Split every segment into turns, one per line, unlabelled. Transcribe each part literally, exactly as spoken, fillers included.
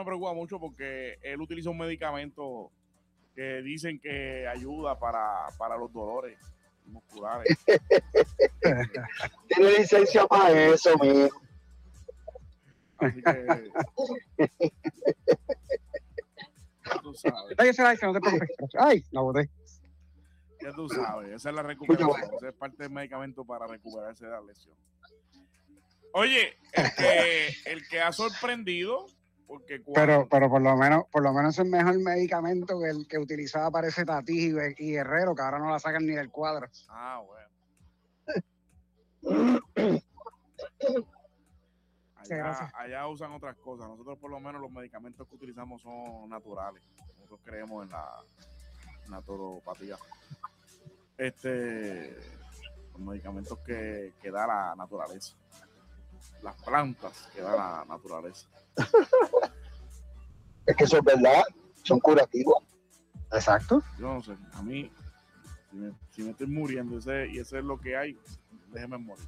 me preocupa mucho porque él utiliza un medicamento que dicen que ayuda para, para los dolores musculares.
Tiene licencia para eso, mijo.
Así que... tú sabes.
Ay, la boté.
Ya tú sabes, esa es la recuperación. Esa es parte del medicamento para recuperarse de la lesión. Oye, el que, el que ha sorprendido, porque cuando...
pero, pero por lo menos, por lo menos es el mejor medicamento que el que utilizaba para ese Tatís y, y Guerrero, que ahora no la sacan ni del cuadro.
Ah, bueno. Allá, allá usan otras cosas. Nosotros por lo menos los medicamentos que utilizamos son naturales. Nosotros creemos en la naturopatía. Este, los medicamentos que, que da la naturaleza. Las plantas que da la naturaleza.
Es que eso es verdad, son curativos.
Exacto.
Yo no sé, a mí, si me, si me estoy muriendo ese, y eso es lo que hay, déjeme morir.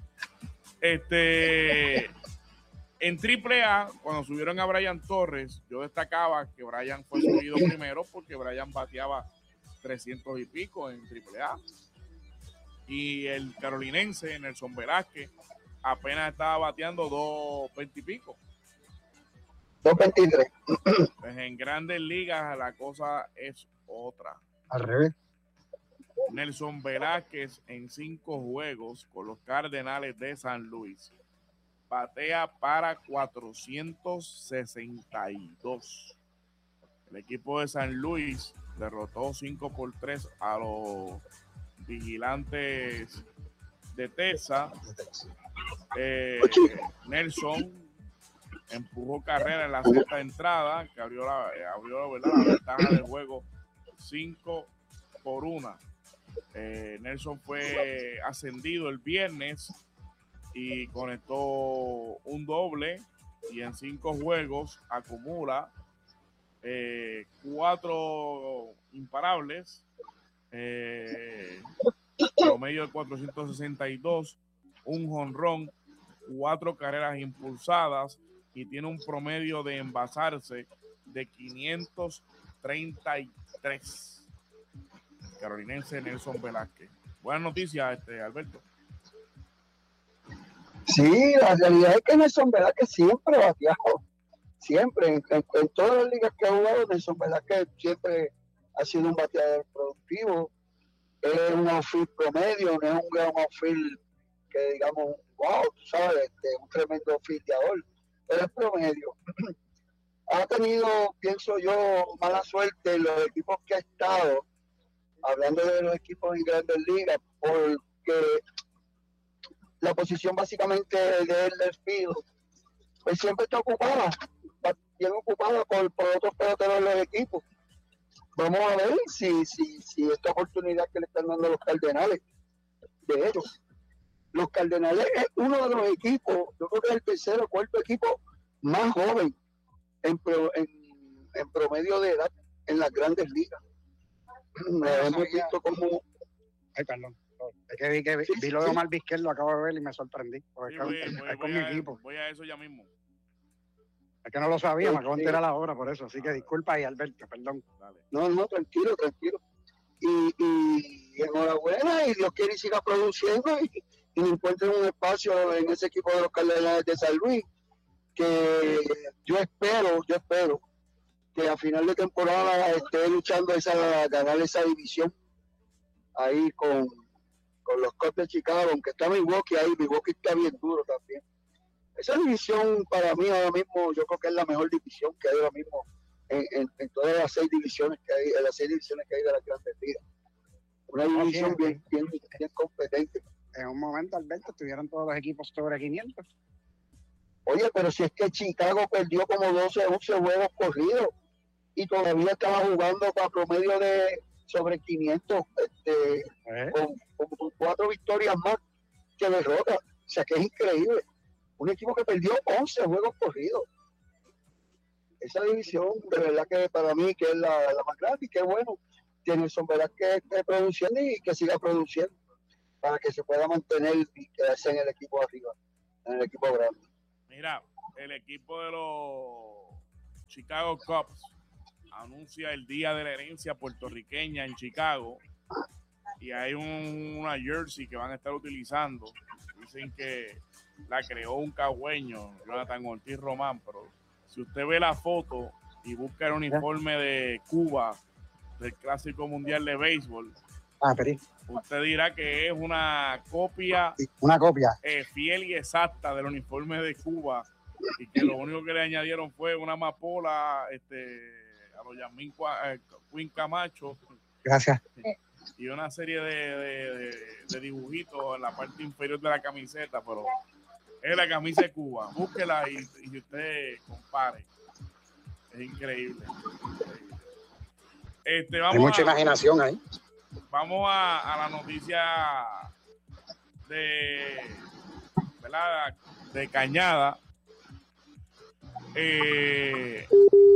Este, en triple A, cuando subieron a Brian Torres, yo destacaba que Brian fue subido primero porque Brian bateaba trescientos y pico en triple A. Y el carolinense, Nelson Velázquez, apenas estaba bateando dos veinte y pico.
dos veintitrés.
Pues en grandes ligas la cosa es otra.
Al revés.
Nelson Velázquez en cinco juegos con los Cardenales de San Luis batea para cuatrocientos sesenta y dos. El equipo de San Luis derrotó cinco por tres a los Vigilantes de Texas. Eh, Nelson empujó carrera en la sexta entrada, que abrió la, abrió, ¿verdad?, la ventaja del juego cinco por una. Eh, Nelson fue ascendido el viernes y conectó un doble y en cinco juegos acumula eh, cuatro imparables, eh, promedio de cuatrocientos sesenta y dos, un jonrón, cuatro carreras impulsadas y tiene un promedio de envasarse de quinientos treinta y tres. Carolinense Nelson Velázquez. Buenas noticias, este, Alberto.
Sí, la realidad es que Nelson Velázquez siempre ha bateado. Siempre, en, en, en todas las ligas que ha jugado, Nelson Velázquez siempre ha sido un bateador productivo. Él es un outfield promedio, no es un gran outfield que digamos, wow, tú sabes, este, un tremendo fildeador, pero es promedio. Ha tenido, pienso yo, mala suerte en los equipos que ha estado, hablando de los equipos en grandes ligas, porque la posición básicamente de él del field, pues siempre está ocupada, bien ocupada por, por otros peloteros de los equipos. Vamos a ver si, si, si esta oportunidad que le están dando los Cardenales, de hecho, los Cardenales es uno de los equipos, yo creo que es el tercero o cuarto equipo más joven en, pro, en, en promedio de edad en las grandes ligas. No, hemos visto como...
Ay, perdón. Es que vi, que vi, sí, vi lo de Omar Vizquel, lo acabo de ver y me sorprendí. Porque sí, voy, es, voy, es con
voy
mi
a,
equipo.
Voy a eso ya mismo.
Es que no lo sabía, me acabo de enterar ahora por eso. Así que disculpa ahí, Alberto, perdón.
Dale. No, no, tranquilo, tranquilo. Y, y, y enhorabuena, y Dios quiere y siga produciendo y, y encuentren un espacio en ese equipo de los Cardenales de San Luis, que yo espero, yo espero que a final de temporada esté luchando esa, ganar esa división ahí con, con los Cubs de Chicago, aunque está Milwaukee ahí, Milwaukee está bien duro también. Esa división para mí ahora mismo, yo creo que es la mejor división que hay ahora mismo en, en, en todas las seis divisiones que hay, en las seis divisiones que hay de las grandes ligas. Una división okay, bien, okay. bien, bien competente.
En un momento, Alberto, estuvieron todos los equipos sobre quinientos.
Oye, pero si es que Chicago perdió como doce, once juegos corridos y todavía estaba jugando para promedio de sobre quinientos, este, ¿Eh? con, con, con cuatro victorias más que derrotas. O sea que es increíble. Un equipo que perdió once juegos corridos. Esa división, de verdad que para mí que es la, la más grande y que bueno, tiene Nelson Velázquez que esté produciendo y que siga produciendo para que se pueda mantener y quedarse en el equipo arriba, en el equipo grande.
Mira, el equipo de los Chicago Cubs anuncia el Día de la Herencia Puertorriqueña en Chicago y hay un, una jersey que van a estar utilizando. Dicen que la creó un cagüeño, Jonathan Ortiz Román, pero si usted ve la foto y busca el uniforme de Cuba del Clásico Mundial de Béisbol,
ah, pero...
usted dirá que es una copia,
una copia
eh, fiel y exacta del uniforme de Cuba y que lo único que le añadieron fue una amapola este, a los Yasmín eh, Queen Camacho.
Gracias.
Y una serie de, de, de, de dibujitos en la parte inferior de la camiseta, pero es la camisa de Cuba. Búsquela y, y usted compare. Es increíble. Este, vamos
Hay mucha
a,
imaginación ahí.
Vamos a, a la noticia de, ¿verdad? de Cañada. Eh,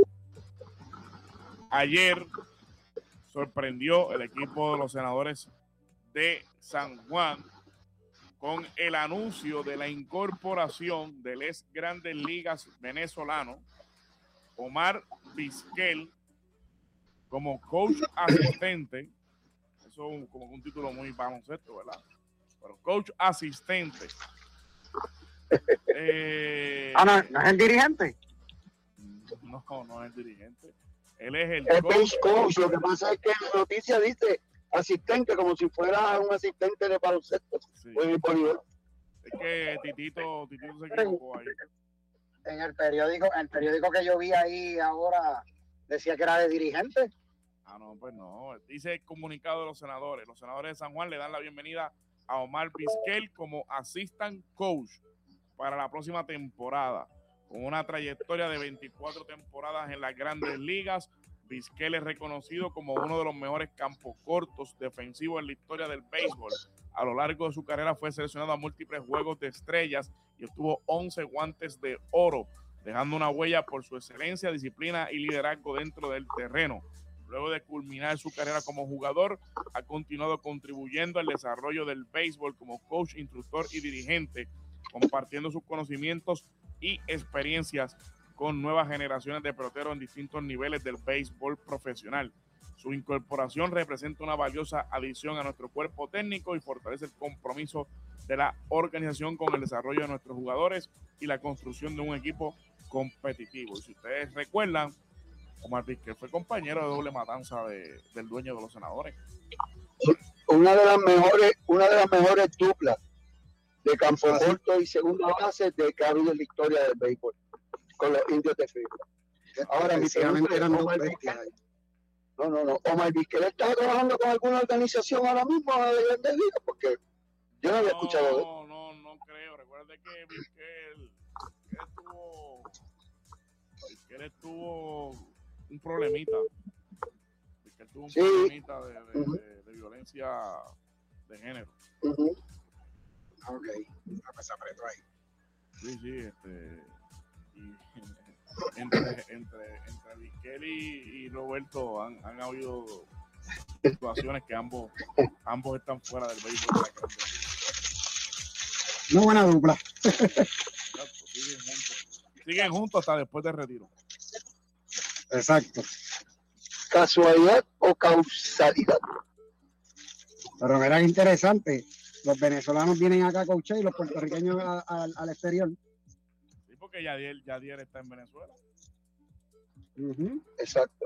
ayer sorprendió el equipo de los Senadores de San Juan con el anuncio de la incorporación del ex Grandes Ligas venezolano Omar Vizquel como coach asistente. Eso es como un título muy baloncesto, ¿verdad? Pero coach asistente. Eh,
ah, no, no es el dirigente.
No, no es el dirigente. Él es el,
el
coach.
coach. Lo que pasa es que la noticia dice asistente, como si fuera un asistente de baloncesto.
Sí.
Es
que Titito, Titito se equivocó ahí.
En el periódico, en el periódico que yo vi ahí ahora decía que era de dirigente.
Ah, no, pues no. Dice el comunicado de los senadores. Los senadores de San Juan le dan la bienvenida a Omar Vizquel como assistant coach para la próxima temporada. Con una trayectoria de veinticuatro temporadas en las Grandes Ligas, Vizquel es reconocido como uno de los mejores campos cortos defensivos en la historia del béisbol. A lo largo de su carrera fue seleccionado a múltiples juegos de estrellas y obtuvo once guantes de oro, dejando una huella por su excelencia, disciplina y liderazgo dentro del terreno. Luego de culminar su carrera como jugador, ha continuado contribuyendo al desarrollo del béisbol como coach, instructor y dirigente, compartiendo sus conocimientos y experiencias con nuevas generaciones de peloteros en distintos niveles del béisbol profesional. Su incorporación representa una valiosa adición a nuestro cuerpo técnico y fortalece el compromiso de la organización con el desarrollo de nuestros jugadores y la construcción de un equipo competitivo. Y si ustedes recuerdan, Omar Vizquel fue compañero de doble matanza de, del dueño de los senadores.
Una de las mejores, una de las mejores duplas de campo corto y segunda base de que ha habido en la historia del béisbol con los indios de Frío. Ahora, mi pregunta es, Omar Vizquel, no, no, no, Omar Vizquel está trabajando con alguna organización ahora mismo de Grandes Ligas, porque yo no había
no,
escuchado de él.
No, no, no creo. Recuerde que Vizquel, Vizquel estuvo, Vizquel estuvo un problemita. Vizquel tuvo un sí. problemita de, de, uh-huh. de, de violencia de género.
Uh-huh.
Ok, a pasar preto ahí.
Sí, sí, este. Y, entre, entre, entre Vizquel y, y Roberto han, han habido situaciones que ambos, ambos están fuera del béisbol de la Grande Liga.
Una buena dupla.
Exacto, siguen juntos. Siguen juntos hasta después del retiro.
Exacto.
¿Casualidad o causalidad?
Pero verán interesante. Los venezolanos vienen acá a coachar y los puertorriqueños a, a, al exterior.
Sí, porque Yadier, Yadier está en Venezuela.
Uh-huh. Exacto.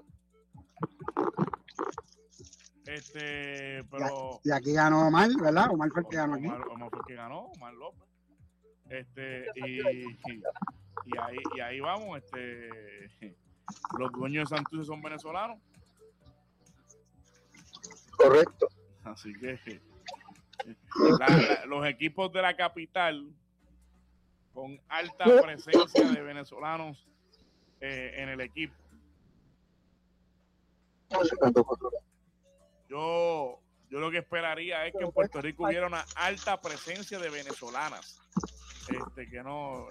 Este, pero.
Y, y aquí ganó Omar, ¿verdad? Omar fue el que ganó aquí.
Omar, Omar fue el que ganó, Omar López. Este, y, y, y, ahí, y ahí vamos, este. Los dueños de Santurce son venezolanos.
Correcto.
Así que. La, la, los equipos de la capital con alta presencia de venezolanos eh, en el equipo. Yo, yo lo que esperaría es que en Puerto Rico hubiera una alta presencia de venezolanas. Este, que no.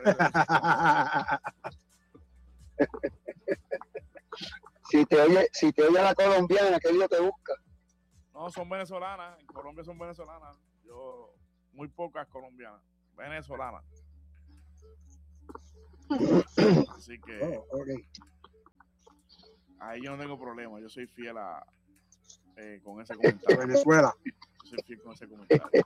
si te oye, si te oye la colombiana, ¿qué Dios te busca?
No, son venezolanas. En Colombia son venezolanas. Yo, muy pocas colombianas. Venezolanas. Así que.
Oh, okay.
ahí yo no tengo problema. Yo soy fiel a eh, con ese comentario.
Venezuela.
Yo soy fiel con ese comentario.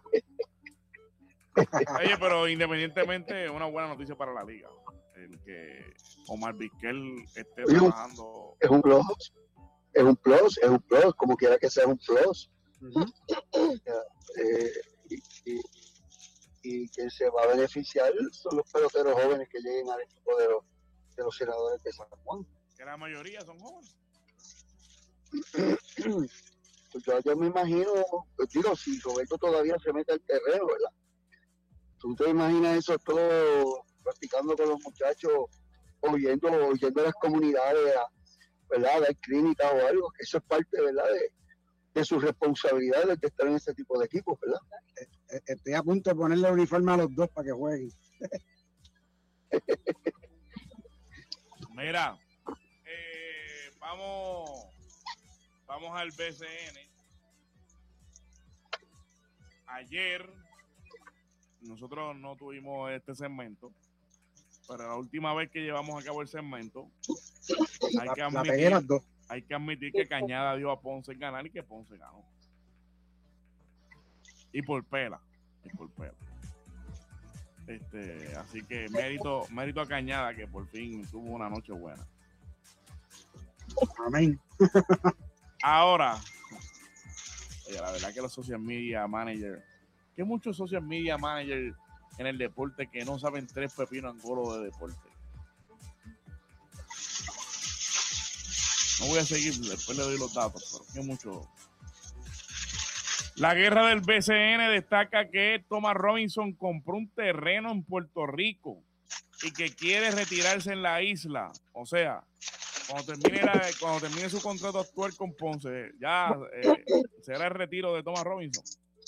Oye, pero independientemente, es una buena noticia para la liga. El que Omar Vizquel esté
Oye,
trabajando.
Es un plus, es un plus, es un plus, como quiera que sea un plus.
Uh-huh.
eh, y, y, y quien se va a beneficiar son los peloteros jóvenes que lleguen al equipo de los, de los senadores de San Juan.
Que la mayoría son jóvenes.
Pues yo, yo me imagino, pues digo, si Roberto todavía se mete al terreno, ¿verdad? ¿Tú te imaginas eso todo practicando con los muchachos, oyendo, oyendo las comunidades, ¿verdad? A dar clínicas o algo? Que eso es parte, ¿verdad? De, de sus responsabilidades de estar en ese tipo de equipos, ¿verdad?
Estoy a punto de ponerle el uniforme a los dos para que jueguen.
Mira, eh, vamos, vamos al B C N. Ayer nosotros no tuvimos este segmento, pero la última vez que llevamos a cabo el segmento, hay que
La pegué
admitir,
las dos.
hay que admitir que Cañada dio a Ponce en ganar y que Ponce ganó. Y por pela, y por pela. Este, así que mérito, mérito a Cañada, que por fin tuvo una noche buena.
Amén.
Ahora, oye, la verdad que los social media managers, que muchos social media managers en el deporte que no saben tres pepinos angolos de deporte. No voy a seguir, después le doy los datos, pero que mucho. La guerra del B C N destaca que Thomas Robinson compró un terreno en Puerto Rico y que quiere retirarse en la isla. O sea, cuando termine, la, cuando termine su contrato actual con Ponce, ya eh, será el retiro de Thomas Robinson.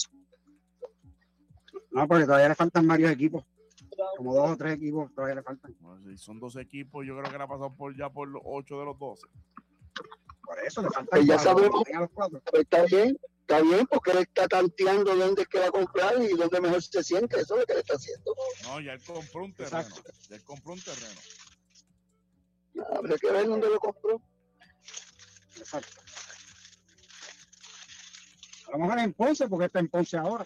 No, porque todavía le faltan varios equipos. Como dos o tres equipos todavía le faltan.
Bueno, si son doce equipos, yo creo que le ha pasado por ya por los ocho de los doce.
Por eso le faltan
Pues ya
cuatro,
sabemos,
tenga los cuatro.
pues está bien, está bien, porque él está tanteando dónde es que va a comprar y dónde mejor se siente. Eso es lo que él está haciendo.
No, ya él compró un terreno.
Exacto.
Ya él compró un terreno.
Habrá que ver dónde lo compró.
Exacto. A lo mejor en Ponce, porque está en Ponce ahora.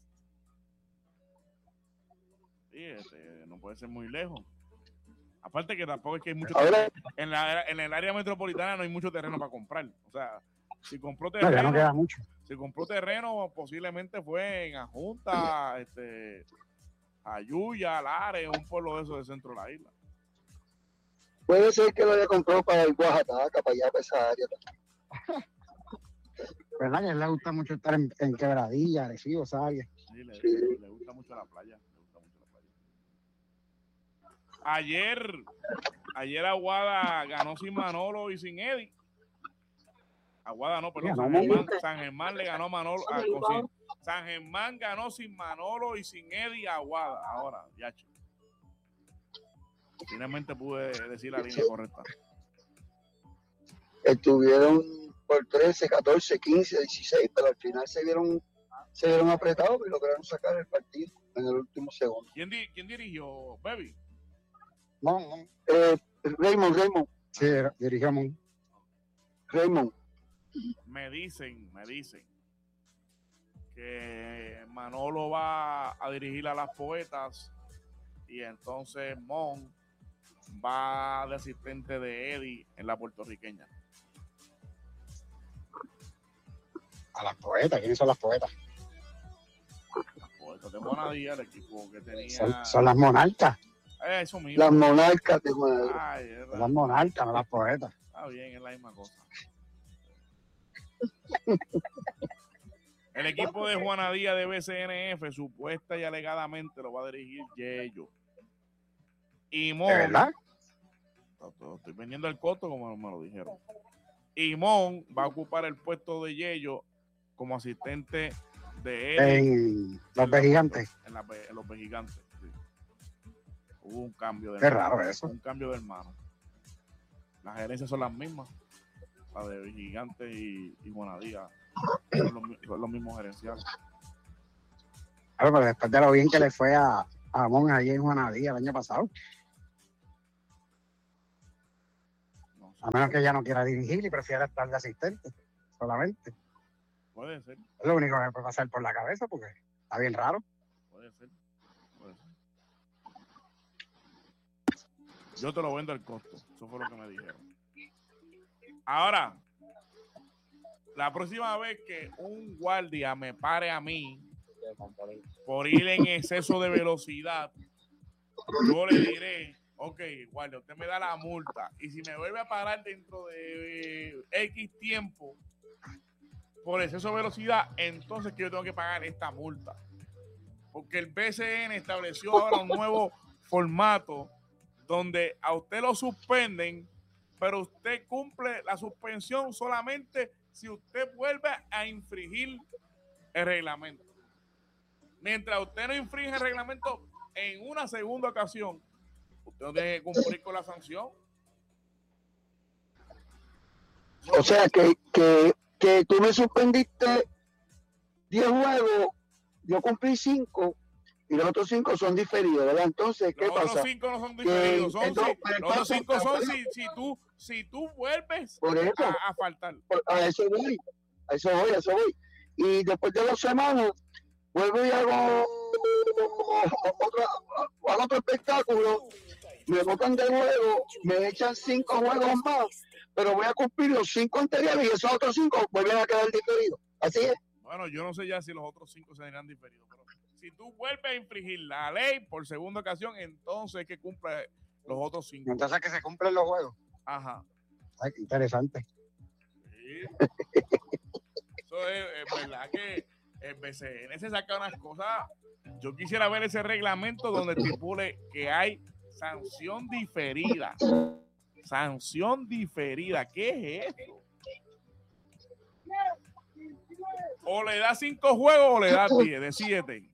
Sí, este, no puede ser muy lejos. Aparte que tampoco es que hay mucho
Ahora,
terreno. En, la, en el área metropolitana no hay mucho terreno para comprar. O sea, si compró
No, ya
terreno,
no queda mucho.
si compró terreno, posiblemente fue en Ajunta, este, Ayuya, Lares, un pueblo de esos de centro de la isla.
puede ser que lo haya comprado para el Oaxaca, para allá, para esa área.
¿Verdad que a él le gusta mucho estar en, en Quebradilla, Arecibo, esa área?
Sí, le,
Sí.
le, le gusta mucho la playa. Le gusta mucho la playa. Ayer, ayer Aguada ganó sin Manolo y sin Eddie. Aguada no, perdón, San Germán, San Germán le ganó a Manolo. A, sin, San Germán ganó sin Manolo y sin Eddie a Aguada. Ahora, ya. Finalmente pude decir la línea correcta.
Estuvieron por trece, catorce, quince, dieciséis, pero al final se vieron, se vieron apretados y lograron sacar el partido en el último segundo.
¿Quién, di, quién dirigió? ¿Baby?
No, no.
Eh, Raymond, Raymond.
Sí, dirigió a Mon.
Raymond.
Me dicen, me dicen que Manolo va a dirigir a las Poetas y entonces Mon va de asistente de Eddie en la puertorriqueña.
A las Poetas, ¿quiénes son las Poetas?
Las Poetas de Bonadía, el equipo que tenía.
Son, son las Monarcas.
Eh, eso mismo.
Las Monarcas de Guadalupe.
Ay, es
Son las Monarcas, no las Poetas.
Está bien, es la misma cosa. El equipo de Juana Díaz de B C N F supuesta y alegadamente lo va a dirigir Yello. Y Mon,
¿De verdad?
estoy vendiendo el costo como me lo dijeron. Y Mon va a ocupar el puesto de Yello como asistente de él
En Los Vejigantes.
En, la, en Los Vejigantes. Sí. Hubo un cambio de
Qué
hermano,
raro eso.
Un cambio de hermano. Las gerencias son las mismas. La de Gigantes y, y Bonadía son los, son los mismos gerenciales.
Claro, pero después de lo bien que le fue a, a Mon allí en Juanadía el año pasado.
No
A menos que ella no quiera dirigir y prefiera estar de asistente solamente.
Puede ser.
Es lo único que me puede pasar por la cabeza porque está bien raro.
Puede ser. Puede ser. Yo te lo vendo al costo. Eso fue lo que me dijeron. Ahora, la próxima vez que un guardia me pare a mí por ir en exceso de velocidad, yo le diré, ok, guardia, usted me da la multa y si me vuelve a parar dentro de eh, X tiempo por exceso de velocidad, entonces que yo tengo que pagar esta multa. Porque el B C N estableció ahora un nuevo formato donde a usted lo suspenden, pero usted cumple la suspensión solamente si usted vuelve a infringir el reglamento. Mientras usted no infringe el reglamento en una segunda ocasión, usted no tiene que cumplir con la sanción.
O sea, que, que, que tú me suspendiste diez juegos, yo cumplí cinco y los otros cinco son diferidos, ¿verdad? Entonces, ¿qué
los
pasa?
Los otros cinco no son diferidos. Son,
entonces,
si, los otros cinco son si, si, tú, si tú vuelves
por eso,
a, a faltar.
Por, a eso voy, a eso voy, a eso voy. Y después de dos semanas, vuelvo y hago otro, hago otro espectáculo, me botan de juego, me echan cinco juegos más, pero voy a cumplir los cinco anteriores y esos otros cinco vuelven a quedar diferidos. Así es.
Bueno, yo no sé ya si los otros cinco se dirán diferidos, pero si tú vuelves a infringir la ley por segunda ocasión, entonces es que cumple los otros cinco.
Entonces que se cumplen los juegos.
Ajá.
Ay, qué interesante.
Sí. Eso es, es verdad que el B C N se saca unas cosas. Yo quisiera ver ese reglamento donde estipule que hay sanción diferida. Sanción diferida. ¿Qué es esto? O le da cinco juegos o le da diez, decídete.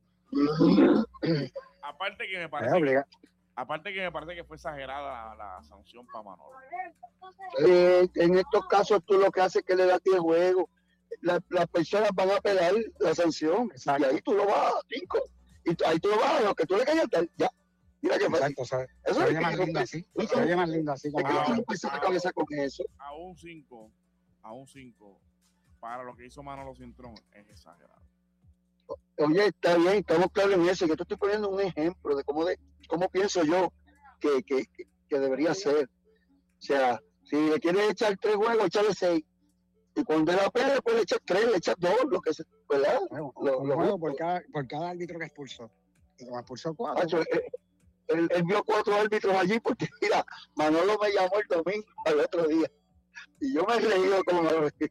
Aparte que me parece que, aparte que me parece que fue exagerada la, la sanción para Manolo.
Eh, en estos casos tú lo que haces es que le das diez juegos. Las la personas van a apelar la sanción. Exacto. Y ahí tú lo vas a cinco. Y tú, ahí tú lo vas a lo que tú le querías dar. Ya. Mira qué fácil. Exacto,
¿sabes? Eso se oye más lindo así. Se oye más lindo así.
A, cabeza con eso.
A un cinco. A un cinco. Para lo que hizo Manolo Cintrón es exagerado.
Oye, está bien, estamos claros en eso. Yo te estoy poniendo un ejemplo de cómo, de, cómo pienso yo que, que, que debería ser. O sea, si le quieres echar tres juegos, échale seis. Y cuando él apela, pues le echas tres, le echas dos, lo que sea. ¿Verdad?
Bueno,
lo,
lo, lo por, cada, por cada árbitro que expulsó. Y como expulsó cuatro.
Macho, él, él, él vio cuatro árbitros allí porque, mira, Manolo me llamó el domingo al otro día. Y yo me he reído como yo le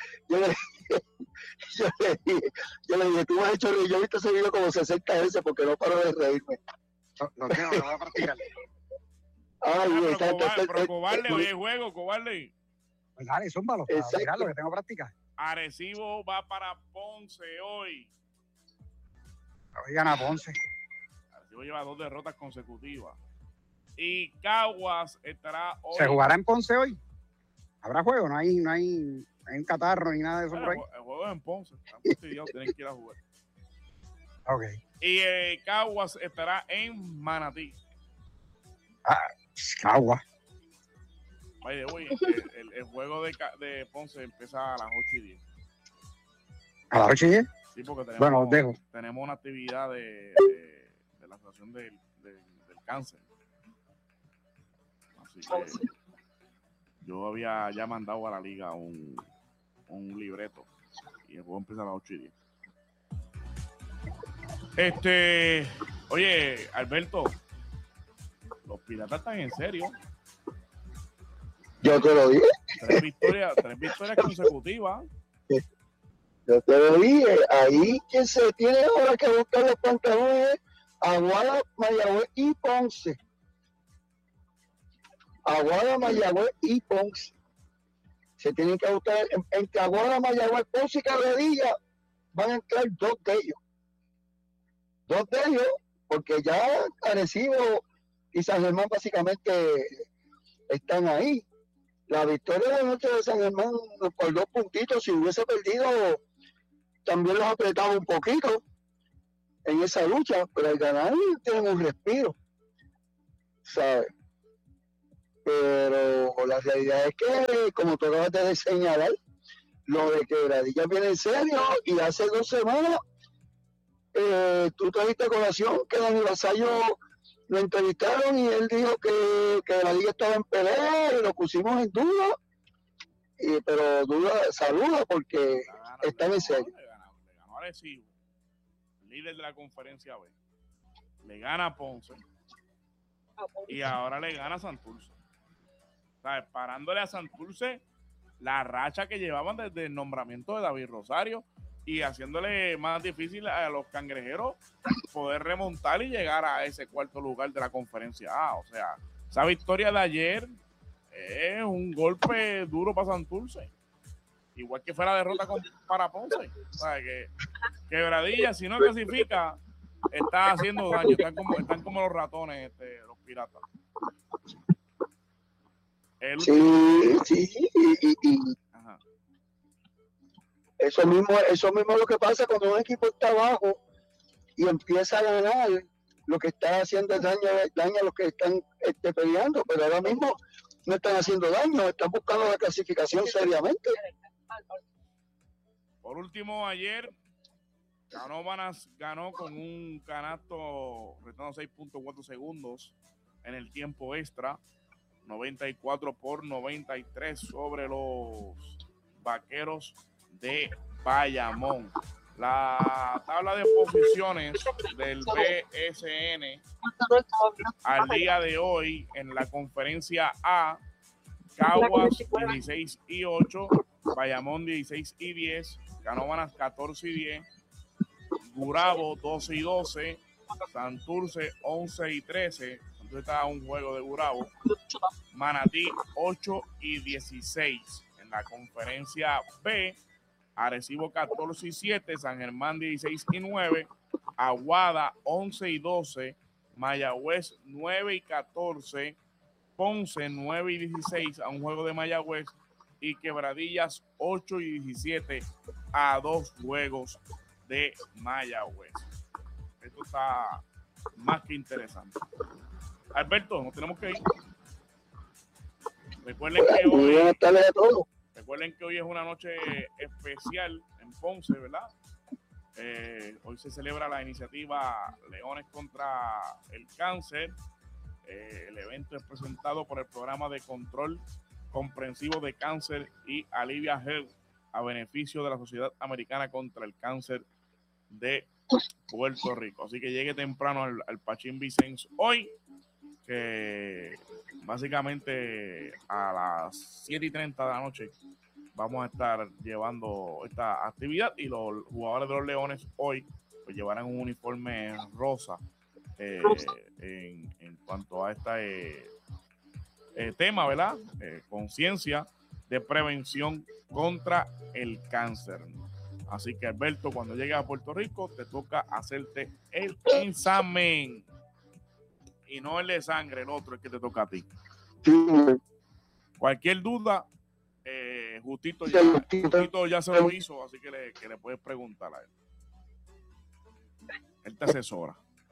yo le dije, yo le dije, tú me has hecho reír, yo he visto ese video como sesenta veces porque no paro de reírme.
No, no quiero, no voy a practicar.
Ay,
ah,
está,
pero,
está,
pero cobarde, oye, juego, cobarde.
Pues dale, zúmbalo, para mirar lo que tengo que practicar.
Arecibo va para Ponce hoy.
Oigan a Ponce.
Arecibo lleva dos derrotas consecutivas. Y Caguas estará hoy.
¿Se jugará en Ponce hoy? ¿Habrá juego? No hay, no hay, no hay un catarro ni nada de eso
bueno,
por ahí.
El juego es en Ponce. Están fastidiados, tienen que ir a jugar.
Ok.
Y eh, Caguas estará en Manatí.
Ah, Caguas.
Oye, oye, el, el, el juego de, de Ponce empieza a las ocho y diez.
¿A las ocho y diez?
Sí, porque tenemos,
bueno, os dejo.
tenemos una actividad de, de, de la Asociación del, del, del Cáncer. Así que yo había ya mandado a la liga un, un libreto y el juego empieza a las ocho y diez. Este, oye, Alberto, los Piratas están en serio.
Yo te lo dije.
Tres victorias, tres victorias consecutivas.
Yo te lo dije. Ahí quien se tiene ahora que buscar los pantalones es Aguada, Mayagüez y Ponce. Aguada, Mayagüez y Ponce. Se tienen que buscar entre Aguada, Mayagüez, Ponce y Carradilla. Van a entrar dos de ellos. Dos de ellos, porque ya Arecibo y San Germán básicamente están ahí. La victoria de la noche de San Germán por dos puntitos, si hubiese perdido, también los apretaba un poquito en esa lucha, pero al ganar tienen un respiro, ¿sabes? pero la realidad es que, como tú acabas de señalar, lo de Quebradillas viene en serio, y hace dos semanas eh, tú trajiste a colación que Dani Vasallo lo entrevistaron y él dijo que, que la liga estaba en pelea y lo pusimos en duda, y, pero duda, saluda porque
Gana,
está en serio.
Le ganó, le ganó a Arecibo, líder de la conferencia B. Le gana a Ponce y ahora le gana a Santurce. ¿Sabes? Parándole a Santurce la racha que llevaban desde el nombramiento de David Rosario y haciéndole más difícil a los cangrejeros poder remontar y llegar a ese cuarto lugar de la conferencia A. O sea, esa victoria de ayer es un golpe duro para Santurce, igual que fue la derrota con, para Ponce. ¿Sabes? Que Quebradillas, si no clasifica, está haciendo daño. Están como, están como los ratones, este, los piratas. El
sí, sí, y, y, y
Ajá.
eso mismo, eso mismo es lo que pasa cuando un equipo está abajo y empieza a ganar. Lo que está haciendo es daño, daño a los que están este, peleando, pero ahora mismo no están haciendo daño, están buscando la clasificación seriamente.
Por último, ayer Canóvanas ganó con un canasto restando seis punto cuatro segundos en el tiempo extra, noventa y cuatro por noventa y tres sobre los Vaqueros de Bayamón. La tabla de posiciones del B S N al día de hoy en la conferencia A: Caguas dieciséis y ocho, Bayamón dieciséis y diez, Canóvanas catorce y diez, Gurabo doce y doce, Santurce once y trece, Santurce está a un juego de Gurabo, Manatí ocho y dieciséis. En la conferencia B, Arecibo catorce y siete, San Germán dieciséis y nueve, Aguada once y doce, Mayagüez nueve y catorce, Ponce nueve y dieciséis a un juego de Mayagüez, y Quebradillas ocho y diecisiete a dos juegos de Mayagüez. Esto está más que interesante. Alberto, nos tenemos que ir. Recuerden que hoy, recuerden que hoy es una noche especial en Ponce, ¿verdad? Eh, hoy se celebra la iniciativa Leones contra el Cáncer. Eh, el evento es presentado por el programa de control comprensivo de cáncer y Alivia Health a beneficio de la Sociedad Americana contra el Cáncer de Puerto Rico. Así que llegue temprano al, al Pachín Vicens hoy, que básicamente a las siete y treinta de la noche vamos a estar llevando esta actividad, y los jugadores de los Leones hoy pues llevarán un uniforme rosa eh, en, en cuanto a este eh, eh, tema, ¿verdad? Eh, conciencia de prevención contra el cáncer. Así que, Alberto, cuando llegues a Puerto Rico te toca hacerte el examen y no el de sangre, el otro es que te toca a ti. Cualquier duda, eh, Justito, ya, Justito ya se lo hizo, así que le, que le puedes preguntar a él. Él te asesora.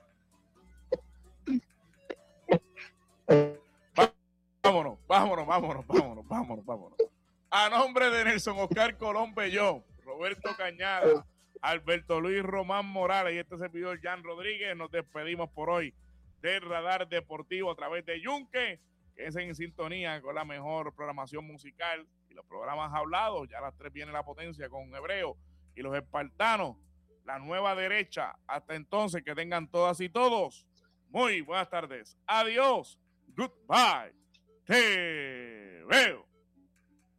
Vámonos, vámonos, vámonos, vámonos, vámonos, vámonos. A nombre de Nelson Oscar Colón Bellón, Roberto Cañada, Alberto Luis Román Morales y este servidor Jan Rodríguez, nos despedimos por hoy del Radar Deportivo a través de Yunque, que es en sintonía con la mejor programación musical y los programas hablados. Ya a las tres viene La Potencia con Hebreo y los Espartanos, la nueva derecha. Hasta entonces, que tengan todas y todos muy buenas tardes. Adiós. Goodbye. Te veo.